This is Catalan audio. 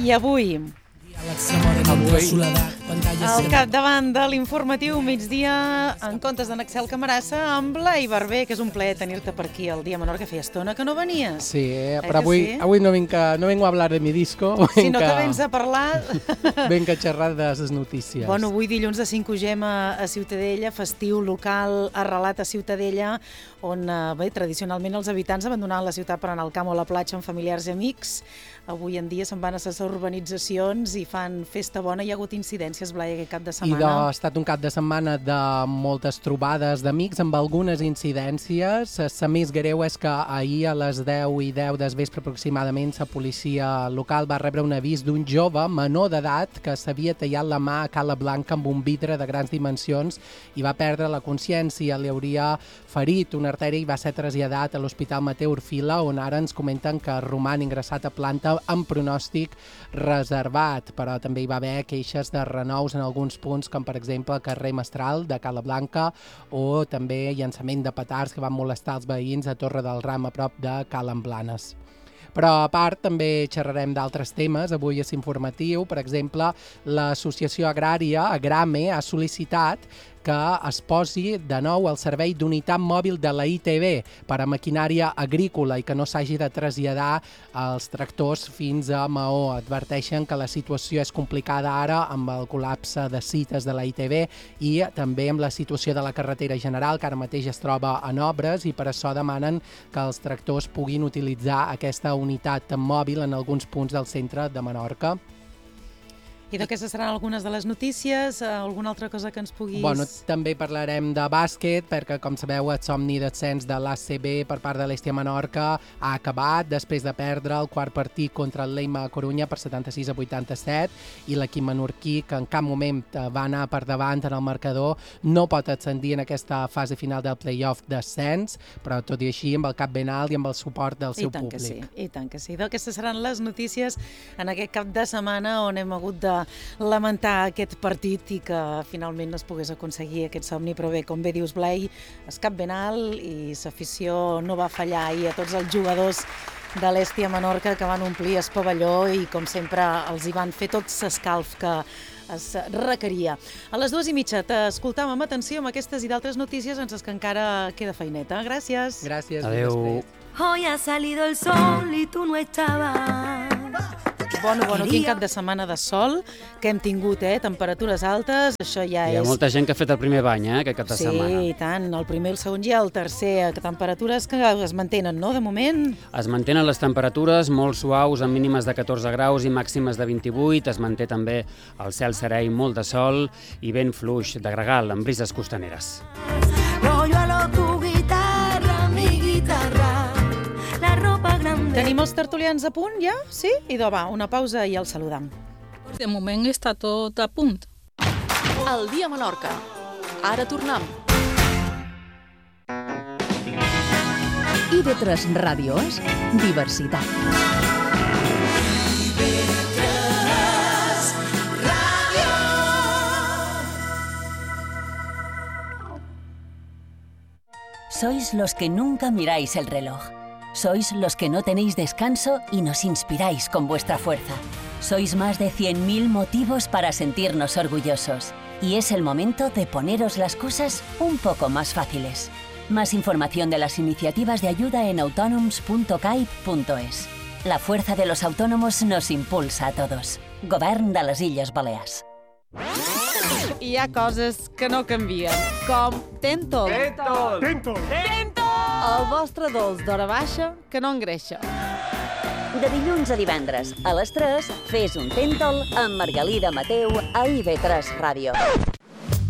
I avui, al capdavant de l'informatiu migdia, en comptes d'en Axel Camarassa, amb Blai Barber, que és un plaer tenir-te per aquí el dia menor, que feia estona que no venies. Sí, però avui no vengo a hablar de mi disco. Sinó que vens a parlar... Vengo a xerrar de les notícies. Bueno, avui dilluns de 5UGEM a Ciutadella, festiu local arrelat a Ciutadella, on tradicionalment els habitants abandonaven la ciutat per anar al camp o a la platja amb familiars i amics. Avui en dia se'n van a les urbanitzacions i fan festa bona. Hi ha hagut incidències, Blai, aquest cap de setmana? Ha estat un cap de setmana de moltes trobades d'amics amb algunes incidències. La més greu és que ahir a les 10:10 del vespre aproximadament la policia local va rebre un avís d'un jove menor d'edat que s'havia tallat la mà a Cala Blanca amb un vidre de grans dimensions i va perdre la consciència. Li hauria ferit una artèria i va ser traslladat a l'Hospital Mateu Orfila, on ara ens comenten que roman ingressat a planta amb pronòstic reservat, però també hi va haver queixes de renous en alguns punts, com per exemple el carrer Mestral de Cala Blanca o també llançament de petards que van molestar els veïns a Torre del Ram, a prop de Cala Blanes. Però a part també xerrarem d'altres temes. Avui és informatiu, per exemple, l'Associació Agrària, Agrame, ha sol·licitat que es posi de nou al servei d'unitat mòbil de la ITV per a maquinària agrícola i que no s'hagi de traslladar els tractors fins a Maó. Adverteixen que la situació és complicada ara amb el col·lapse de cites de la ITV i també amb la situació de la carretera general, que ara mateix es troba en obres, i per això demanen que els tractors puguin utilitzar aquesta unitat mòbil en alguns punts del centre de Menorca. I d'aquestes seran algunes de les notícies? Alguna altra cosa que ens puguis... Bueno, també parlarem de bàsquet, perquè, com sabeu, el somni d'ascens de l'ACB per part de l'Hèstia Menorca ha acabat després de perdre el quart partit contra el Leima Corunya per 76-87, i l'equip menorquí, que en cap moment va anar per davant en el marcador, no pot ascendir en aquesta fase final del play-off d'ascens, però tot i així amb el cap ben alt i amb el suport del seu públic. I tant que sí. Aquestes seran les notícies en aquest cap de setmana on hem hagut de lamentar aquest partit i que finalment no es pogués aconseguir aquest somni, però bé, com bé dius, Blai, es cap ben alt i l'afició no va fallar ahir a tots els jugadors de l'Hèstia Menorca, que van omplir el pavelló i com sempre els hi van fer tot l'escalf que es requeria. A les 2:30 t'escoltàvem amb atenció amb aquestes i d'altres notícies, ens que encara queda feineta. Gràcies. Gràcies. Adéu. Hoy ha salido el sol y tú no estabas. Bueno, quin cap de setmana de sol que hem tingut, temperatures altes, això ja és... Hi ha molta gent que ha fet el primer bany, aquest cap de setmana. Sí, i tant, el primer, el segon i el tercer, temperatures que es mantenen, no?, de moment. Es mantenen les temperatures molt suaus, amb mínimes de 14 graus i màximes de 28, es manté també el cel serè i molt de sol i vent fluix de gregal amb brises costaneres. Tenim els tertulians a punt, ja? Sí? Idò, va, una pausa i el saludam. De moment està tot a punt. El dia a Menorca. Ara tornem. IB3 Ràdio és diversitat. Sois los que nunca miráis el reloj. Sois los que no tenéis descanso y nos inspiráis con vuestra fuerza. Sois más de 100.000 motivos para sentirnos orgullosos. Y es el momento de poneros las cosas un poco más fáciles. Más información de las iniciativas de ayuda en autonoms.caip.es. La fuerza de los autónomos nos impulsa a todos. Govern de les Illes Balears. Hi ha coses que no canvien, com Tentol. Tentol! Tentol! Tentol! El vostre dolç d'hora baixa que no engreixa. De dilluns a divendres, a les 3, fes un Tentol amb Margalida Mateu a IB3 Ràdio.